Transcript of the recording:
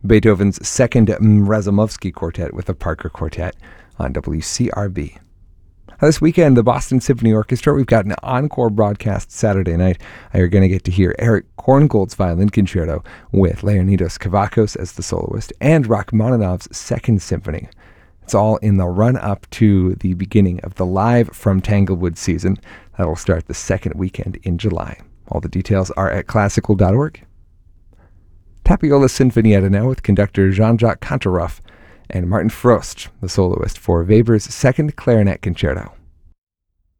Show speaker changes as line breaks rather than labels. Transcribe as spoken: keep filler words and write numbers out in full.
Beethoven's Second Razumovsky Quartet with the Parker Quartet on W C R B. This weekend, the Boston Symphony Orchestra, we've got an encore broadcast Saturday night. You're going to get to hear Eric Korngold's Violin Concerto with Leonidas Kavakos as the soloist and Rachmaninoff's Second Symphony. It's all in the run-up to the beginning of the Live from Tanglewood season. That'll start the second weekend in July. All the details are at classical dot org. Tapiola Sinfonietta now with conductor Jean-Jacques Kantorov and Martin Frost, the soloist, for Weber's Second Clarinet Concerto.